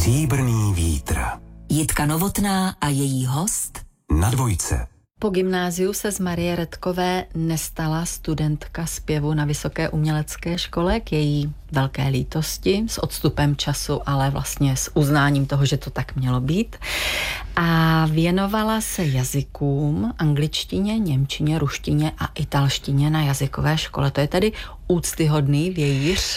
Stříbrný vítr. Jitka Novotná a její host Na Dvojce. Po gymnáziu se z Marie Redkové nestala studentka zpěvu na Vysoké umělecké škole, k její velké lítosti, s odstupem času, ale vlastně s uznáním toho, že to tak mělo být. A věnovala se jazykům, angličtině, němčině, ruštině a italštině na jazykové škole. To je tedy úctyhodný vějíř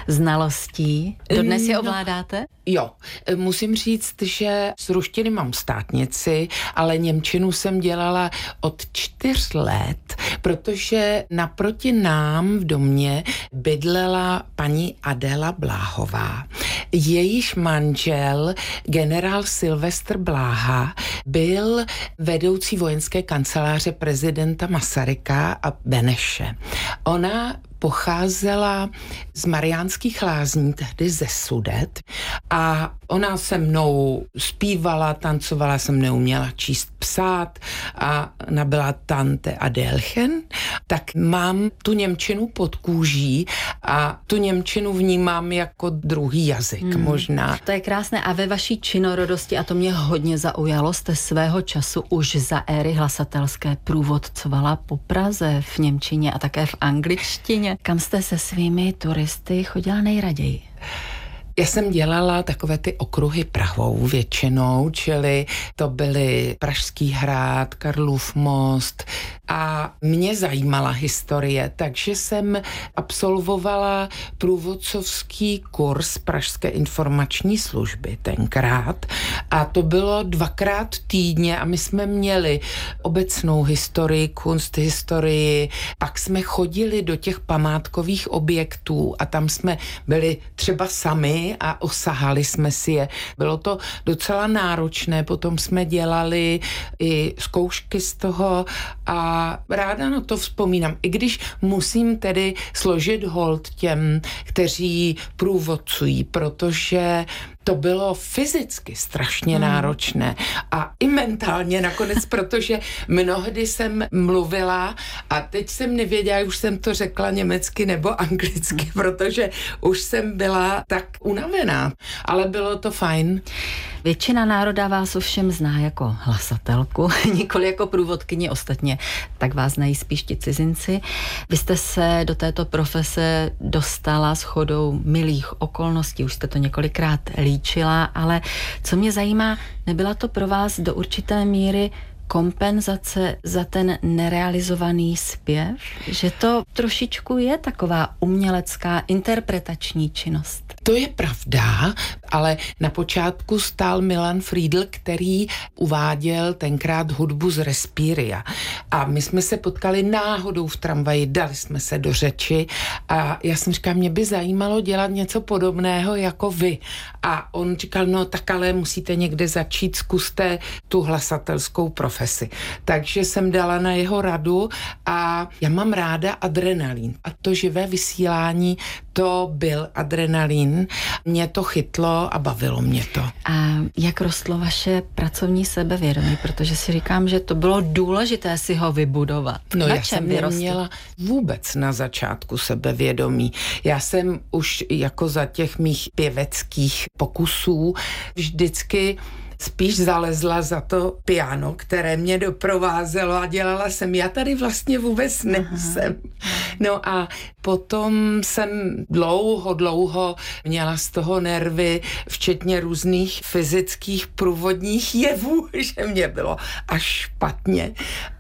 znalostí. Dodnes je ovládáte? Jo, musím říct, že z ruštiny mám státnici, ale němčinu jsem dělala od 4 let, protože naproti nám v domě bydlela paní Adéla Bláhová. Jejíž manžel, generál Silvestr Bláha, byl vedoucí vojenské kanceláře prezidenta Masaryka a Beneše. Ona pocházela z Mariánských Lázní, tehdy ze Sudet, a ona se mnou zpívala, tancovala, jsem neuměla číst, psát a nabyla tante Adélchen, tak mám tu němčinu pod kůží a tu němčinu vnímám jako druhý jazyk možná. To je krásné. A ve vaší činorodosti, a to mě hodně zaujalo, jste svého času už za éry hlasatelské průvodcovala po Praze v němčině a také v angličtině. Kam jste se svými turisty chodila nejraději? Já jsem dělala takové ty okruhy Prahou většinou, čili to byly Pražský hrad, Karlův most a mě zajímala historie, takže jsem absolvovala průvodcovský kurz Pražské informační služby tenkrát a to bylo 2krát týdně a my jsme měli obecnou historii, kunsthistorii, pak jsme chodili do těch památkových objektů a tam jsme byli třeba sami a osahali jsme si je. Bylo to docela náročné, potom jsme dělali i zkoušky z toho a ráda na to vzpomínám. I když musím tedy složit hold těm, kteří průvodcují, protože to bylo fyzicky strašně náročné a i mentálně nakonec, protože mnohdy jsem mluvila a teď jsem nevěděla, už jsem to řekla německy nebo anglicky, protože už jsem byla tak unavená, ale bylo to fajn. Většina národa vás ovšem zná jako hlasatelku, nikoli jako průvodkyni, ostatně tak vás znají spíš ti cizinci. Vy jste se do této profese dostala shodou milých okolností, už jste to několikrát líčila, ale co mě zajímá, nebyla to pro vás do určité míry kompenzace za ten nerealizovaný zpěv? Že to trošičku je taková umělecká interpretační činnost. To je pravda, ale na počátku stál Milan Friedl, který uváděl tenkrát hudbu z Respiria. A my jsme se potkali náhodou v tramvaji, dali jsme se do řeči a já jsem říkala, mě by zajímalo dělat něco podobného jako vy. A on říkal, no tak ale musíte někde začít, zkuste tu hlasatelskou profesi. Takže jsem dala na jeho radu a já mám ráda adrenalin. A to živé vysílání, to byl adrenalin. Mě to chytlo a bavilo mě to. A jak rostlo vaše pracovní sebevědomí? Protože si říkám, že to bylo důležité si ho vybudovat. No na já čem jsem neměla vůbec na začátku sebevědomí. Já jsem už jako za těch mých pěveckých pokusů vždycky spíš zalezla za to piano, které mě doprovázelo a dělala jsem, já tady vlastně vůbec nejsem. No a potom jsem dlouho měla z toho nervy, včetně různých fyzických průvodních jevů, že mě bylo až špatně,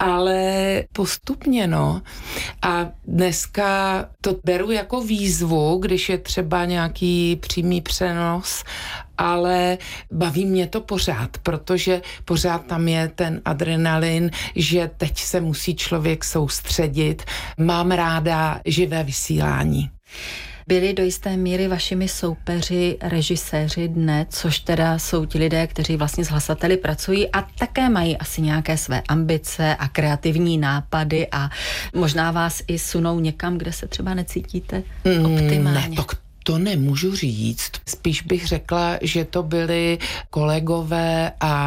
ale postupně, no. A dneska to beru jako výzvu, když je třeba nějaký přímý přenos, ale baví mě to pořád, protože pořád tam je ten adrenalin, že teď se musí člověk soustředit. Mám ráda živé vysílání. Byli do jisté míry vašimi soupeři režiséři dne, což teda jsou ti lidé, kteří vlastně s hlasateli pracují a také mají asi nějaké své ambice a kreativní nápady a možná vás i sunou někam, kde se třeba necítíte optimálně. To nemůžu říct. Spíš bych řekla, že to byli kolegové a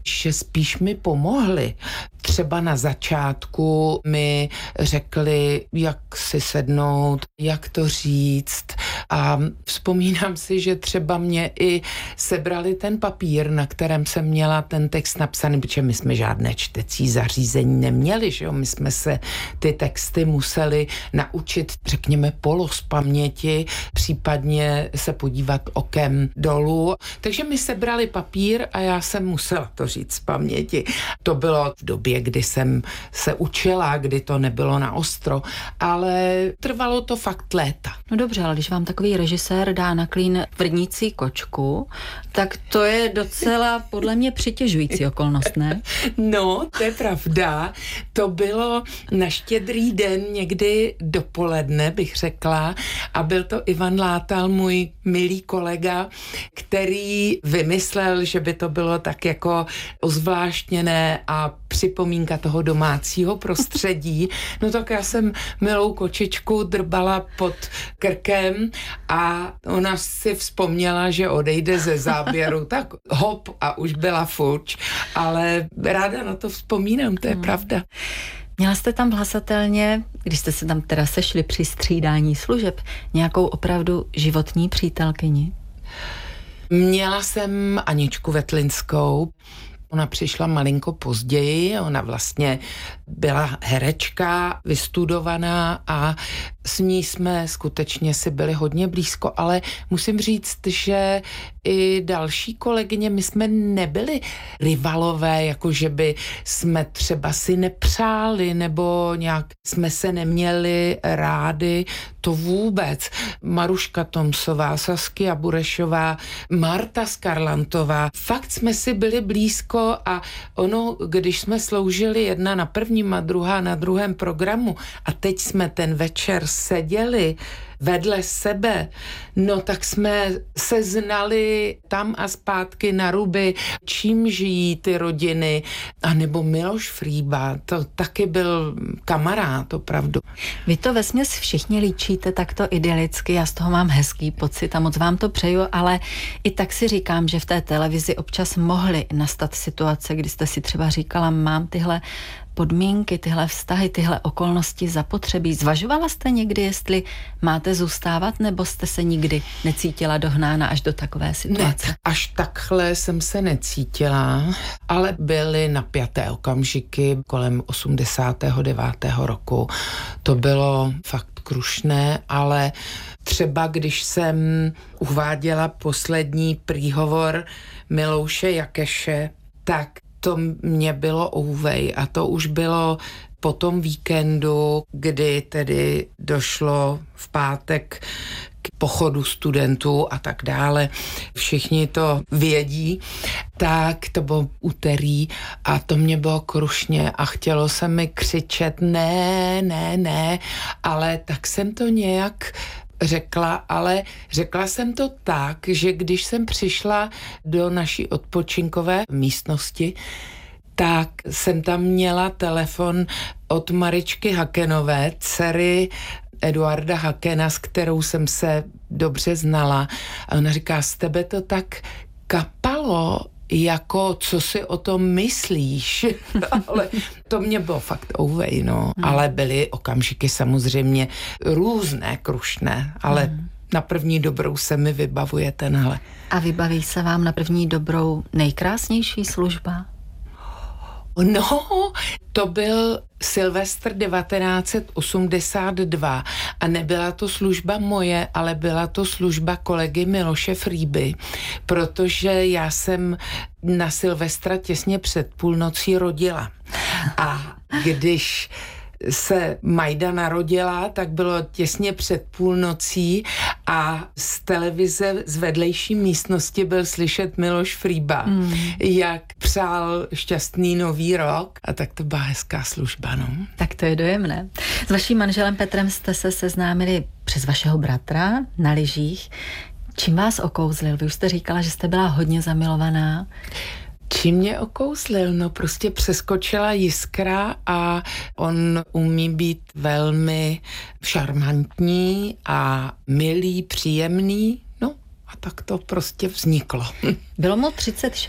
že spíš mi pomohli. Třeba na začátku mi řekli, jak si sednout, jak to říct, a vzpomínám si, že třeba mě i sebrali ten papír, na kterém jsem měla ten text napsaný, protože my jsme žádné čtecí zařízení neměli, že jo? My jsme se ty texty museli naučit, řekněme, z paměti, případně se podívat okem dolů. Takže mi sebrali papír a já jsem musela to říct z paměti. To bylo v době, kdy jsem se učila, kdy to nebylo na ostro, ale trvalo to fakt léta. No dobře, ale když vám takový režisér dá na klín vrnící kočku, tak to je docela podle mě přitěžující okolnost, ne? No, to je pravda. To bylo na Štědrý den někdy dopoledne, bych řekla, a byl to Ivan Látal, můj milý kolega, který vymyslel, že by to bylo tak jako ozvláštněné a připomínka toho domácího prostředí. No tak já jsem milou kočičku drbala pod krkem a ona si vzpomněla, že odejde ze záběru, tak hop a už byla fuč, ale ráda na to vzpomínám, to je pravda. Měla jste tam v Hlasatelně, když jste se tam teda sešli při střídání služeb, nějakou opravdu životní přítelkyni? Měla jsem Aničku Vetlinskou. Ona přišla malinko později, ona vlastně byla herečka, vystudovaná a s ní jsme skutečně si byli hodně blízko, ale musím říct, že i další kolegyně, my jsme nebyli rivalové, jako že by jsme třeba si nepřáli nebo nějak jsme se neměli rádi, to vůbec. Maruška Tomsová, Saskia Burešová, Marta Skarlantová, fakt jsme si byli blízko a ono, když jsme sloužili jedna na prvním a druhá na druhém programu a teď jsme ten večer seděli vedle sebe, no tak jsme se znali tam a zpátky na ruby, čím žijí ty rodiny, a nebo Miloš Frýba, to taky byl kamarád, opravdu. Vy to vesměs všichni líčíte takto idylicky, já z toho mám hezký pocit a moc vám to přeju, ale i tak si říkám, že v té televizi občas mohly nastat situace, kdy jste si třeba říkala, mám tyhle podmínky, tyhle vztahy, tyhle okolnosti zapotřebí. Zvažovala jste někdy, jestli máte zůstávat, nebo jste se nikdy necítila dohnána až do takové situace? Ne, až takhle jsem se necítila, ale byly napjaté okamžiky kolem 89. roku. To bylo fakt krušné, ale třeba když jsem uváděla poslední příhovor Milouše Jakeše, tak to mě bylo ouvej a to už bylo po tom víkendu, kdy tedy došlo v pátek k pochodu studentů a tak dále. Všichni to vědí, tak to bylo úterý a to mě bylo krušně a chtělo se mi křičet ne, ale tak jsem to nějak řekla, ale řekla jsem to tak, že když jsem přišla do naší odpočinkové místnosti, tak jsem tam měla telefon od Maričky Hakenové, dcery Eduarda Hakena, s kterou jsem se dobře znala. A ona říká, z tebe to tak kapalo, jako co si o tom myslíš. Ale to mě bylo fakt ouvej, no. Ale byly okamžiky samozřejmě různé, krušné, ale na první dobrou se mi vybavuje tenhle. A vybaví se vám na první dobrou nejkrásnější služba? No, to byl Silvestr 1982 a nebyla to služba moje, ale byla to služba kolegy Miloše Frýby, protože já jsem na Silvestra těsně před půlnocí rodila. A když se Majda narodila, tak bylo těsně před půlnocí a z televize z vedlejší místnosti byl slyšet Miloš Frýba, jak přál šťastný nový rok a tak to byla hezká služba, no. Tak to je dojemné. S vaším manželem Petrem jste se seznámili přes vašeho bratra na lyžích. Čím vás okouzlil? Vy už jste říkala, že jste byla hodně zamilovaná. Čím mě okouzlil? No prostě přeskočila jiskra a on umí být velmi šarmantní a milý, příjemný, no a tak to prostě vzniklo. Bylo mu 36?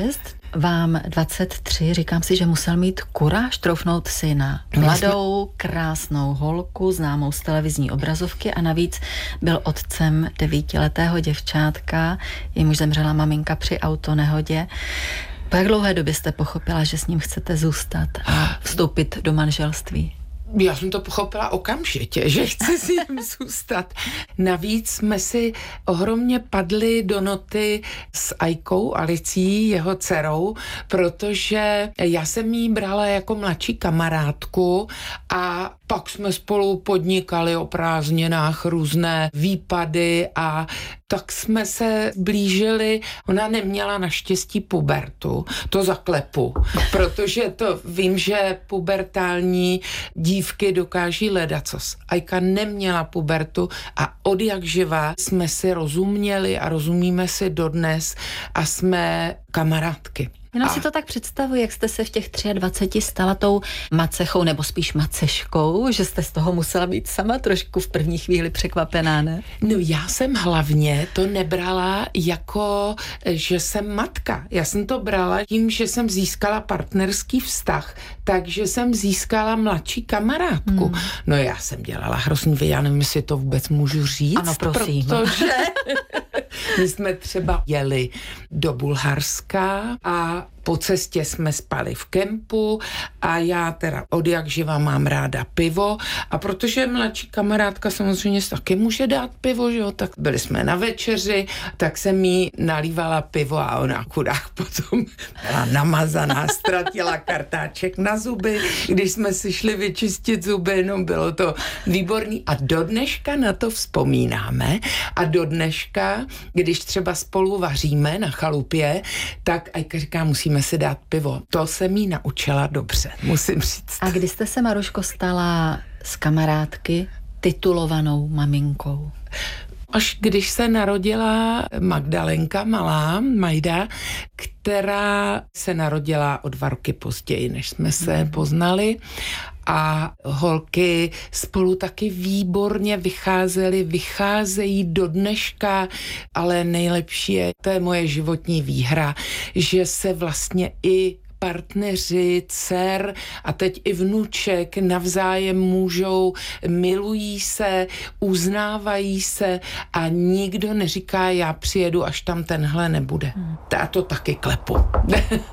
vám 23, říkám si, že musel mít kuráž troufnout si na mladou, krásnou holku, známou z televizní obrazovky a navíc byl otcem 9letého děvčátka, jemuž zemřela maminka při autonehodě. Po jak dlouhé době jste pochopila, že s ním chcete zůstat a vstoupit do manželství? Já jsem to pochopila okamžitě, že chci s ním zůstat. Navíc jsme si ohromně padli do noty s Ajkou Alicí, jeho dcerou, protože já jsem jí brala jako mladší kamarádku a pak jsme spolu podnikali o prázdninách různé výpady a tak jsme se blížili. Ona neměla naštěstí pubertu, to zaklepu, protože to vím, že pubertální dívky dokáží ledacos. Ajka neměla pubertu a od jak živá jsme si rozuměli a rozumíme si dodnes a jsme kamarádky. Jenom si to tak představuji, jak jste se v těch 23 stala tou macechou, nebo spíš maceškou, že jste z toho musela být sama trošku v první chvíli překvapená, ne? No já jsem hlavně to nebrala jako, že jsem matka. Já jsem to brala tím, že jsem získala partnerský vztah, takže jsem získala mladší kamarádku. No já jsem dělala hrozný věc, já nevím, jestli to vůbec můžu říct. Ano, prosím. Protože my jsme třeba jeli do Bulharska a po cestě jsme spali v kempu a já teda od jak živa mám ráda pivo a protože mladší kamarádka samozřejmě taky může dát pivo, že jo, tak byli jsme na večeři, tak jsem jí nalívala pivo a ona chudák potom byla namazaná, ztratila kartáček na zuby, když jsme si šli vyčistit zuby, no bylo to výborný a do dneška na to vzpomínáme a do dneška, když třeba spolu vaříme na chalupě, tak Ajka říká, musíme si dát pivo. To jsem jí naučila dobře, musím říct. A kdy jste se, Maruško, stala z kamarádky titulovanou maminkou? Až když se narodila Magdalenka, malá Majda, která se narodila o 2 roky později, než jsme se poznali. A holky spolu taky výborně vycházejí do dneška, ale nejlepší je, to je moje životní výhra, že se vlastně i partneři, dcer a teď i vnuček navzájem můžou, milují se, uznávají se a nikdo neříká, já přijedu, až tam tenhle nebude. A to taky klepu.